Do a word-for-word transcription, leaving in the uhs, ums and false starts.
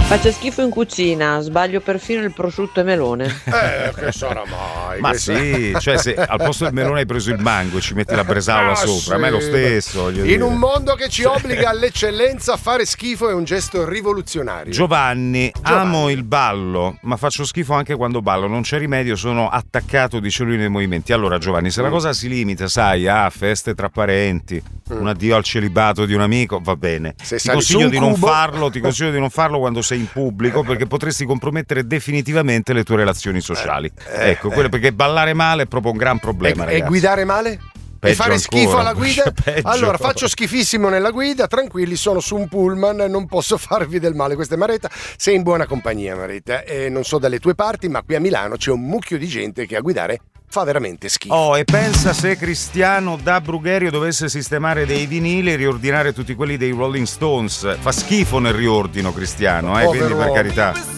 Faccio schifo in cucina, sbaglio perfino il prosciutto e melone. Eh, che sarà mai? Ma che sì, cioè se al posto del melone hai preso il mango e ci metti la bresaola Ah, sopra, sì, a me è lo stesso. voglio In dire. un mondo che ci obbliga all'eccellenza, fare schifo è un gesto rivoluzionario. Giovanni, Giovanni. amo il ballo, ma faccio schifo anche quando ballo, non c'è rimedio, sono attaccato, dice lui, nei movimenti. Allora Giovanni, se la cosa si limita, sai, a feste tra parenti, un addio al celibato di un amico, va bene. Se Ti sali su consiglio un di non cubo- farlo, ti consiglio di non farlo quando sei in pubblico, perché potresti compromettere definitivamente le tue relazioni sociali. Eh, ecco, quello perché ballare male è proprio un gran problema, E, e ragazzi. guidare male? E Peggio fare ancora. schifo alla guida? Peggio. Allora, faccio schifissimo nella guida, tranquilli, sono su un pullman, non posso farvi del male. Questa è Maretta, sei in buona compagnia, Maretta. E non so dalle tue parti, ma qui a Milano c'è un mucchio di gente che a guidare fa veramente schifo. Oh, e pensa se Cristiano da Brugherio dovesse sistemare dei vinili e riordinare tutti quelli dei Rolling Stones. Fa schifo nel riordino, Cristiano, eh, Povero quindi per uomo. carità.